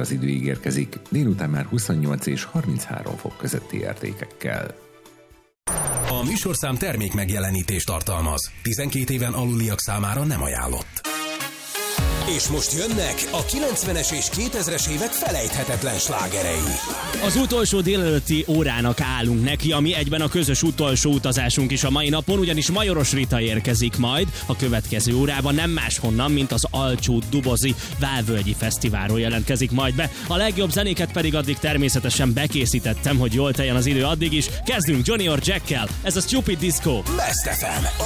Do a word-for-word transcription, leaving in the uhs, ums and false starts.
az idő ígérkezik, délután már huszonnyolc és harminchárom fok közötti értékekkel. A műsorszám termék megjelenítést tartalmaz. tizenkét éven aluliak számára nem ajánlott. És most jönnek a kilencvenes és kétezres évek felejthetetlen slágerei. Az utolsó délelőtti órának állunk neki, ami egyben a közös utolsó utazásunk is a mai napon, ugyanis Majoros Rita érkezik majd a következő órában, nem máshonnan, mint az Alcsú-Dubozi Válvölgyi Fesztiválról jelentkezik majd be. A legjobb zenéket pedig addig természetesen bekészítettem, hogy jól teljen az idő addig is. Kezdünk Johnny or Jackkel, ez a Stupid Disco. Best ef em.